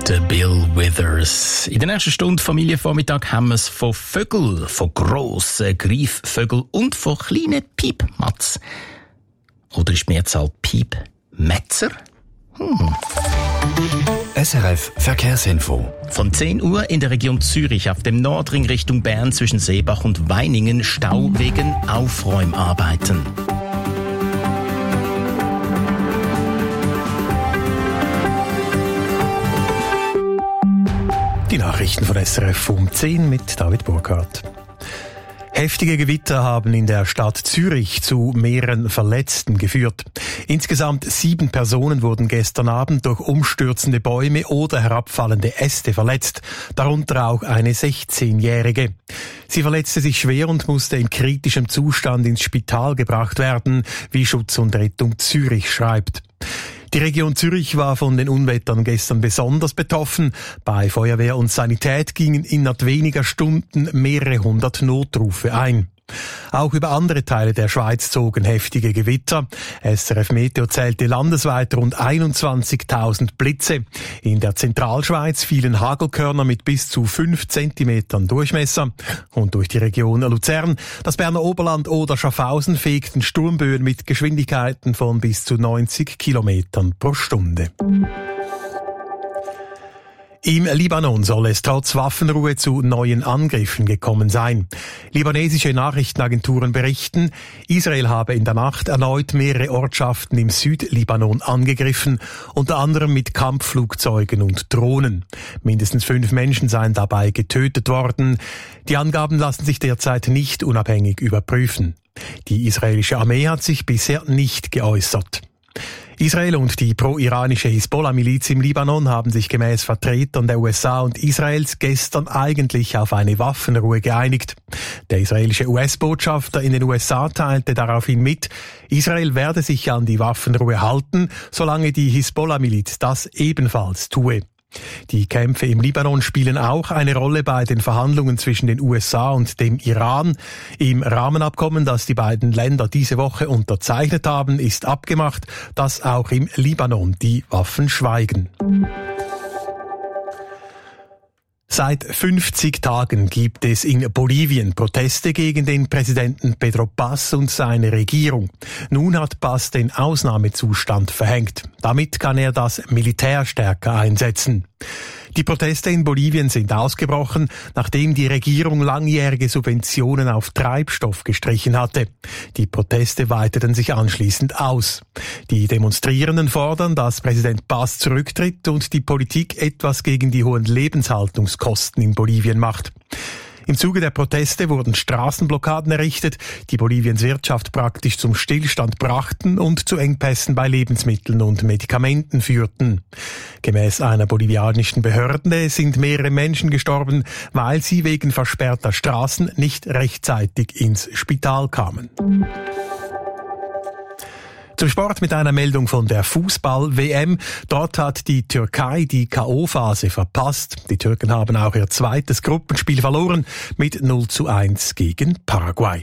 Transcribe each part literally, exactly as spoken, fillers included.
Der Bill Withers. In der nächsten Stunde Familienvormittag haben wir es von Vögeln, von grossen Greifvögeln und von kleinen Piepmatz. Oder ist die Mehrzahl Piepmetzer? Hm. S R F Verkehrsinfo. Von zehn Uhr in der Region Zürich auf dem Nordring Richtung Bern zwischen Seebach und Weiningen Stau wegen Aufräumarbeiten. Die Nachrichten von S R F um zehn mit David Burkhardt. Heftige Gewitter haben in der Stadt Zürich zu mehreren Verletzten geführt. Insgesamt sieben Personen wurden gestern Abend durch umstürzende Bäume oder herabfallende Äste verletzt, darunter auch eine sechzehnjährige. Sie verletzte sich schwer und musste in kritischem Zustand ins Spital gebracht werden, wie Schutz und Rettung Zürich schreibt. Die Region Zürich war von den Unwettern gestern besonders betroffen. Bei Feuerwehr und Sanität gingen innerhalb weniger Stunden mehrere hundert Notrufe ein. Auch über andere Teile der Schweiz zogen heftige Gewitter. S R F Meteo zählte landesweit rund einundzwanzigtausend Blitze. In der Zentralschweiz fielen Hagelkörner mit bis zu fünf Zentimetern Durchmesser. Und durch die Region Luzern, das Berner Oberland oder Schaffhausen fegten Sturmböen mit Geschwindigkeiten von bis zu neunzig Kilometern pro Stunde. Im Libanon soll es trotz Waffenruhe zu neuen Angriffen gekommen sein. Libanesische Nachrichtenagenturen berichten, Israel habe in der Nacht erneut mehrere Ortschaften im Südlibanon angegriffen, unter anderem mit Kampfflugzeugen und Drohnen. Mindestens fünf Menschen seien dabei getötet worden. Die Angaben lassen sich derzeit nicht unabhängig überprüfen. Die israelische Armee hat sich bisher nicht geäußert. Israel und die pro-iranische Hisbollah-Miliz im Libanon haben sich gemäß Vertretern der U S A und Israels gestern eigentlich auf eine Waffenruhe geeinigt. Der israelische U S-Botschafter in den U S A teilte daraufhin mit, Israel werde sich an die Waffenruhe halten, solange die Hisbollah-Miliz das ebenfalls tue. Die Kämpfe im Libanon spielen auch eine Rolle bei den Verhandlungen zwischen den U S A und dem Iran. Im Rahmenabkommen, das die beiden Länder diese Woche unterzeichnet haben, ist abgemacht, dass auch im Libanon die Waffen schweigen. Seit fünfzig Tagen gibt es in Bolivien Proteste gegen den Präsidenten Pedro Paz und seine Regierung. Nun hat Paz den Ausnahmezustand verhängt. Damit kann er das Militär stärker einsetzen. Die Proteste in Bolivien sind ausgebrochen, nachdem die Regierung langjährige Subventionen auf Treibstoff gestrichen hatte. Die Proteste weiteten sich anschließend aus. Die Demonstrierenden fordern, dass Präsident Paz zurücktritt und die Politik etwas gegen die hohen Lebenshaltungskosten in Bolivien macht. Im Zuge der Proteste wurden Straßenblockaden errichtet, die Boliviens Wirtschaft praktisch zum Stillstand brachten und zu Engpässen bei Lebensmitteln und Medikamenten führten. Gemäß einer bolivianischen Behörde sind mehrere Menschen gestorben, weil sie wegen versperrter Straßen nicht rechtzeitig ins Spital kamen. Zum Sport mit einer Meldung von der Fußball-W M. Dort hat die Türkei die K O-Phase verpasst. Die Türken haben auch ihr zweites Gruppenspiel verloren mit null zu eins gegen Paraguay.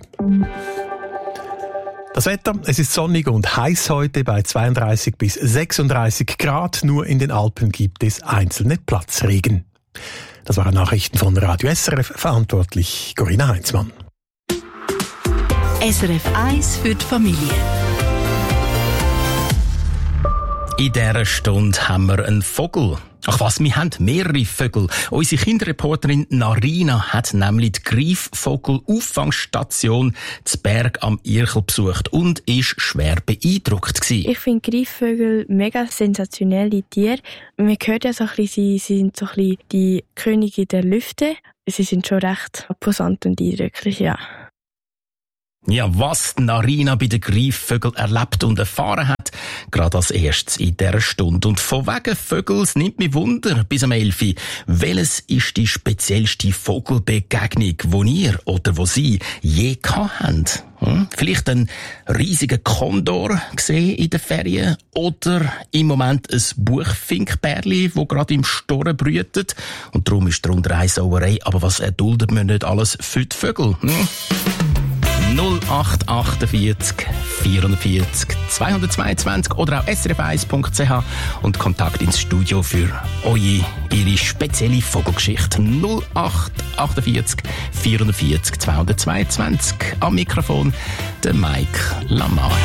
Das Wetter, es ist sonnig und heiß heute bei zweiunddreißig bis sechsunddreißig Grad. Nur in den Alpen gibt es einzelne Platzregen. Das waren Nachrichten von Radio S R F, verantwortlich Corinna Heinzmann. S R F eins für die Familie. In dieser Stunde haben wir einen Vogel. Ach was, wir haben mehrere Vögel. Unsere Kinderreporterin Narina hat nämlich die Greifvogel-Auffangstation zu Berg am Irchel besucht und ist schwer beeindruckt gewesen. Ich finde Greifvögel mega sensationelle Tiere. Man hört ja so ein bisschen, sie sind so ein bisschen die Könige der Lüfte. Sie sind schon recht imposant und eindrücklich, ja. Ja, was Narina bei den Greifvögeln erlebt und erfahren hat, gerade als erstes in dieser Stunde. Und von wegen Vögels nimmt mich Wunder bis am Elfi. Welches ist die speziellste Vogelbegegnung, die ihr oder wo Sie je gehabt haben? Hm? Vielleicht einen riesigen Kondor gesehen in den Ferien oder im Moment ein Buchfinkbärli, das gerade im Storren brütet. Und darum ist darunter eine Sauerei. Aber was erduldet man nicht alles für die Vögel? Hm? null acht achtundvierzig vierundvierzig zweihundertzweiundzwanzig oder auch s r f eins punkt c h und Kontakt ins Studio für eure, ihre spezielle Vogelgeschichte. null acht achtundvierzig vierundvierzig zweihundertzweiundzwanzig. Am Mikrofon der Mike Lamar.